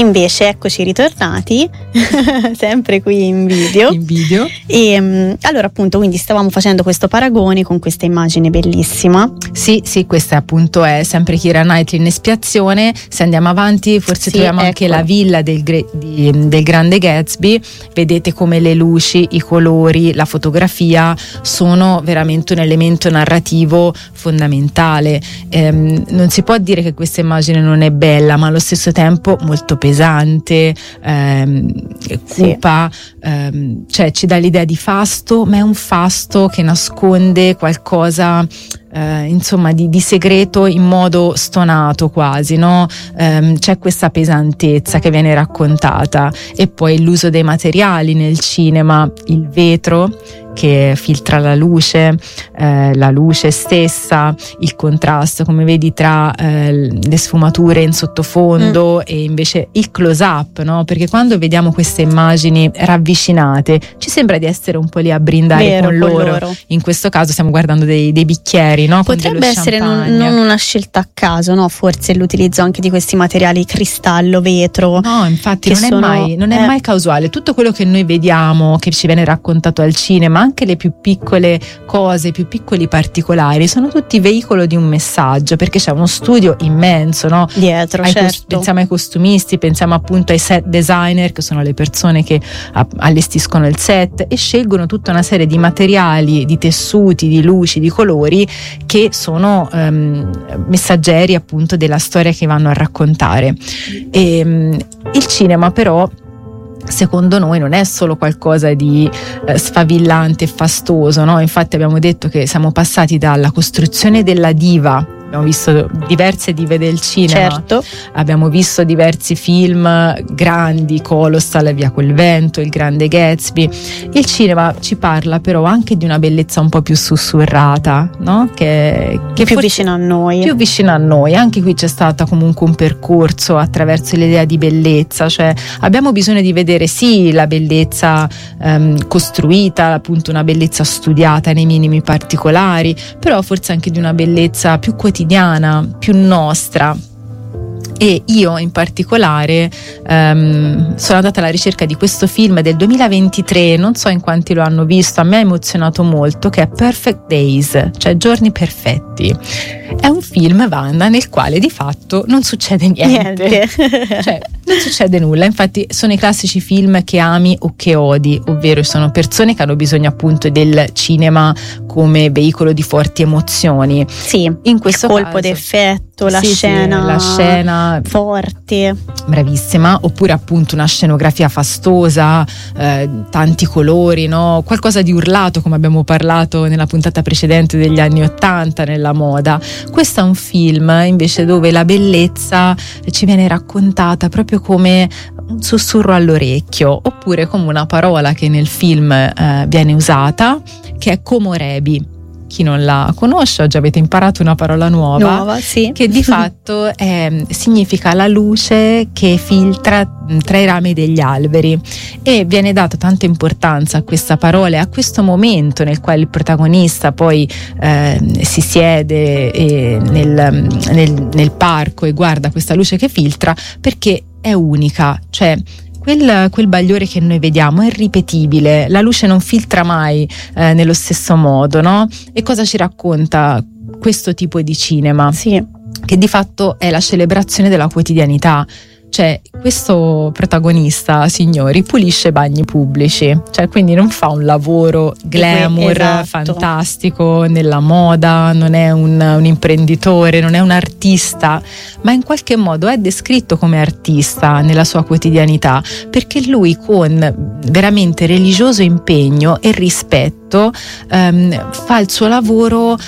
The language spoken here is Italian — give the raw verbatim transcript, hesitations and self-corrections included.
invece eccoci ritornati sempre qui in video in video e um, allora appunto quindi stavamo facendo questo paragone con questa immagine bellissima. Sì, sì, questa appunto è sempre Keira Knightley in espiazione. Se andiamo avanti forse sì, troviamo ecco. anche la villa del, di, del Grande Gatsby. Vedete come le luci, i colori, la fotografia sono veramente un elemento narrativo fondamentale. Ehm, non si può dire che questa immagine non è bella, ma allo stesso tempo molto pesante, ehm, cupa, sì. ehm, cioè ci dà l'idea di fasto, ma è un fasto che nasconde qualcosa eh, insomma di, di segreto in modo stonato quasi, no? Ehm, c'è questa pesantezza che viene raccontata, e poi l'uso dei materiali nel cinema, il vetro che filtra la luce, eh, la luce stessa, il contrasto come vedi tra eh, le sfumature in sottofondo mm. e invece il close up, no? Perché quando vediamo queste immagini ravvicinate ci sembra di essere un po' lì a brindare Vero, con, con loro. loro in questo caso stiamo guardando dei, dei bicchieri, no? Potrebbe essere non, non una scelta a caso, no? Forse l'utilizzo anche di questi materiali cristallo, vetro, no, infatti non, sono, è mai, non è eh. mai casuale. Tutto quello che noi vediamo, che ci viene raccontato al cinema, anche le più piccole cose, i più piccoli particolari, sono tutti veicolo di un messaggio, perché c'è uno studio immenso, no? Dietro, ai certo. cos- pensiamo ai costumisti, pensiamo appunto ai set designer, che sono le persone che a- allestiscono il set e scelgono tutta una serie di materiali, di tessuti, di luci, di colori che sono um, messaggeri appunto della storia che vanno a raccontare. E, um, il cinema però secondo noi non è solo qualcosa di eh, sfavillante e fastoso, no? Infatti abbiamo detto che siamo passati dalla costruzione della diva, abbiamo visto diverse dive del cinema, certo. abbiamo visto diversi film grandi, Colossal, Via col vento, Il Grande Gatsby. Il cinema ci parla però anche di una bellezza un po' più sussurrata, no? Che, che più vicino a noi. Più vicino a noi. Anche qui c'è stata comunque un percorso attraverso l'idea di bellezza, cioè abbiamo bisogno di vedere sì la bellezza ehm, costruita, appunto una bellezza studiata nei minimi particolari, però forse anche di una bellezza più quotidiana, più nostra. E io in particolare um, sono andata alla ricerca di questo film del duemilaventitré, non so in quanti lo hanno visto, a me ha emozionato molto, che è Perfect Days, cioè Giorni Perfetti. È un film, Wanda, nel quale di fatto non succede niente, niente. Cioè non succede nulla. Infatti sono i classici film che ami o che odi, ovvero sono persone che hanno bisogno appunto del cinema come veicolo di forti emozioni. Sì, in questo colpo caso, d'effetto, la sì, scena, sì, la scena forte, bravissima, oppure appunto una scenografia fastosa, eh, tanti colori, no? Qualcosa di urlato, come abbiamo parlato nella puntata precedente degli anni ottanta nella moda. Questo è un film invece dove la bellezza ci viene raccontata proprio come un sussurro all'orecchio, oppure come una parola che nel film eh, viene usata, che è komorebi. Chi non la conosce, oggi avete imparato una parola nuova, nuova sì. che di fatto è, significa la luce che filtra tra i rami degli alberi, e viene data tanta importanza a questa parola e a questo momento nel quale il protagonista poi eh, si siede e nel, nel, nel parco e guarda questa luce che filtra, perché è unica, cioè Quel, quel bagliore che noi vediamo è irripetibile, la luce non filtra mai eh, nello stesso modo, no? E cosa ci racconta questo tipo di cinema? Sì. Che di fatto è la celebrazione della quotidianità. Cioè questo protagonista, signori, pulisce bagni pubblici, cioè quindi non fa un lavoro glamour, esatto. fantastico nella moda, non è un, un imprenditore, non è un artista, ma in qualche modo è descritto come artista nella sua quotidianità, perché lui con veramente religioso impegno e rispetto ehm, fa il suo lavoro